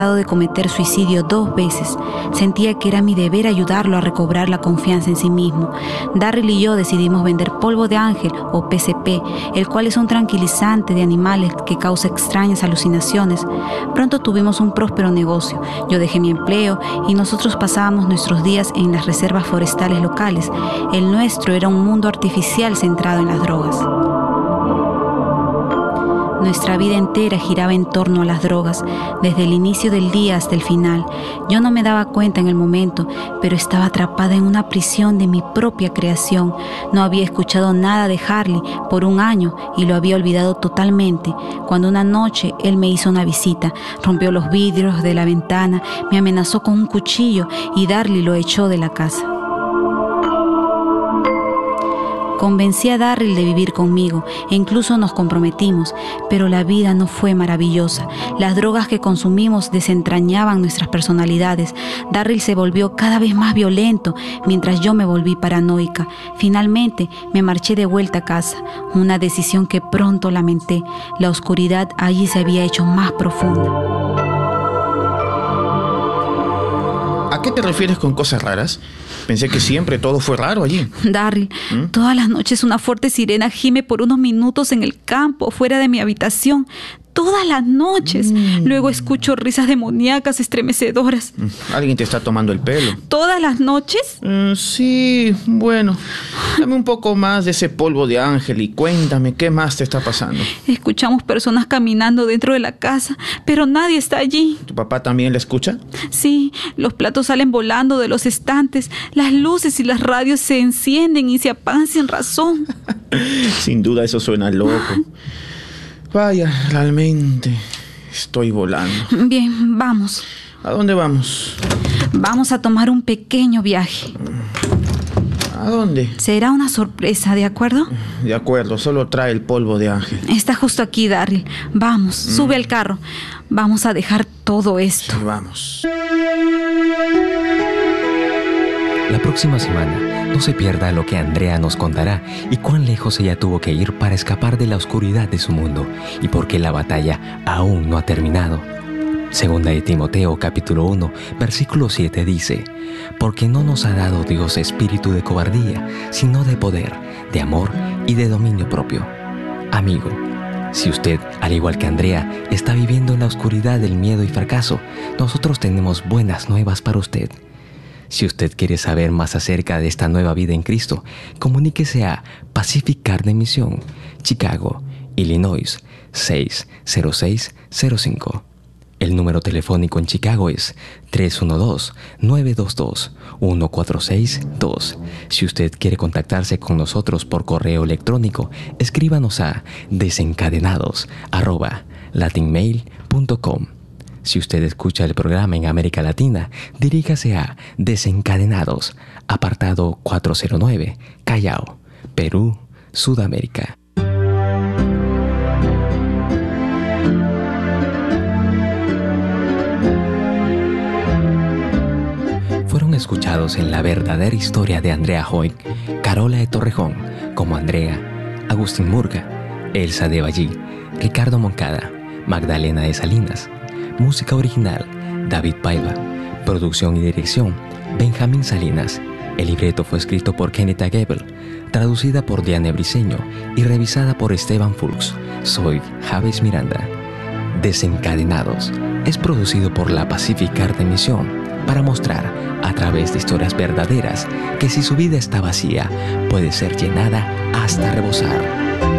de cometer suicidio 2 veces. Sentía que era mi deber ayudarlo a recobrar la confianza en sí mismo. Darryl y yo decidimos vender polvo de ángel o PCP, el cual es un tranquilizante de animales que causa extrañas alucinaciones. Pronto tuvimos un próspero negocio. Yo dejé mi empleo y nosotros pasábamos nuestros días en las reservas forestales locales. El nuestro era un mundo artificial centrado en las drogas. Nuestra vida entera giraba en torno a las drogas, desde el inicio del día hasta el final. Yo no me daba cuenta en el momento, pero estaba atrapada en una prisión de mi propia creación. No había escuchado nada de Harley por 1 año y lo había olvidado totalmente. Cuando una noche él me hizo una visita, rompió los vidrios de la ventana, me amenazó con un cuchillo y Darryl lo echó de la casa. Convencí a Darryl de vivir conmigo e incluso nos comprometimos, pero la vida no fue maravillosa. Las drogas que consumimos desentrañaban nuestras personalidades. Darryl se volvió cada vez más violento, mientras yo me volví paranoica. Finalmente me marché de vuelta a casa, una decisión que pronto lamenté. La oscuridad allí se había hecho más profunda. ¿A qué te refieres con cosas raras? Pensé que siempre todo fue raro allí. Darryl, todas las noches una fuerte sirena gime por unos minutos en el campo, fuera de mi habitación. Todas las noches. Luego escucho risas demoníacas estremecedoras. ¿Alguien te está tomando el pelo? ¿Todas las noches? Sí, bueno. Dame un poco más de ese polvo de ángel y cuéntame qué más te está pasando. Escuchamos personas caminando dentro de la casa, pero nadie está allí. ¿Tu papá también la escucha? Sí, los platos salen volando de los estantes, las luces y las radios se encienden y se apagan sin razón. Sin duda eso suena loco. Vaya, realmente estoy volando. Bien, vamos. ¿A dónde vamos? Vamos a tomar un pequeño viaje. ¿A dónde? Será una sorpresa, ¿de acuerdo? De acuerdo, solo trae el polvo de ángel. Está justo aquí, Darryl. Vamos, sube al carro. Vamos a dejar todo esto. Sí, vamos. La próxima semana, no se pierda lo que Andrea nos contará y cuán lejos ella tuvo que ir para escapar de la oscuridad de su mundo y por qué la batalla aún no ha terminado. Segunda de Timoteo, capítulo 1, versículo 7 dice: porque no nos ha dado Dios espíritu de cobardía, sino de poder, de amor y de dominio propio. Amigo, si usted, al igual que Andrea, está viviendo en la oscuridad del miedo y fracaso, nosotros tenemos buenas nuevas para usted. Si usted quiere saber más acerca de esta nueva vida en Cristo, comuníquese a Pacific Garden Mission, Chicago, Illinois, 60605. El número telefónico en Chicago es 312-922-1462. Si usted quiere contactarse con nosotros por correo electrónico, escríbanos a desencadenados@latinmail.com. Si usted escucha el programa en América Latina, diríjase a Desencadenados, apartado 409, Callao, Perú, Sudamérica. Fueron escuchados en la verdadera historia de Andrea Hoyt, Carola de Torrejón, como Andrea, Agustín Murga, Elsa de Ballí, Ricardo Moncada, Magdalena de Salinas. Música original, David Paiva. Producción y dirección, Benjamín Salinas. El libreto fue escrito por Kenneth Gable, traducida por Diane Briceño y revisada por Esteban Fulks. Soy Javes Miranda. Desencadenados es producido por la Pacific Garden Mission para mostrar, a través de historias verdaderas, que si su vida está vacía, puede ser llenada hasta rebosar.